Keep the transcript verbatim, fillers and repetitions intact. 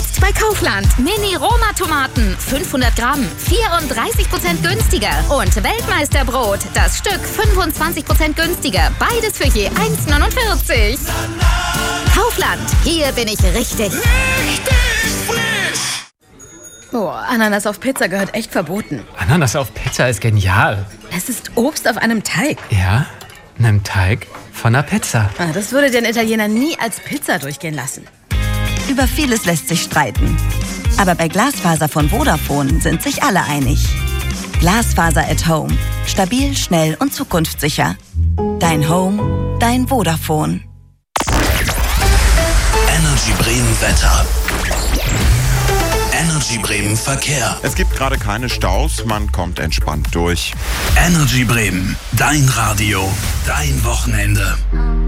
Jetzt bei Kaufland. Mini-Roma-Tomaten. fünfhundert Gramm. vierunddreißig Prozent günstiger. Und Weltmeisterbrot. Das Stück fünfundzwanzig Prozent günstiger. Beides für je eins neunundvierzig. Kaufland. Hier bin ich richtig. Richtig frisch. Oh, Ananas auf Pizza gehört echt verboten. Ananas auf Pizza ist genial. Es ist Obst auf einem Teig. Ja, einem Teig von einer Pizza. Ah, das würde den Italiener nie als Pizza durchgehen lassen. Über vieles lässt sich streiten. Aber bei Glasfaser von Vodafone sind sich alle einig. Glasfaser at Home. Stabil, schnell und zukunftssicher. Dein Home, dein Vodafone. Energy Bremen Wetter. Energy Bremen Verkehr. Es gibt gerade keine Staus, man kommt entspannt durch. Energy Bremen, dein Radio, dein Wochenende.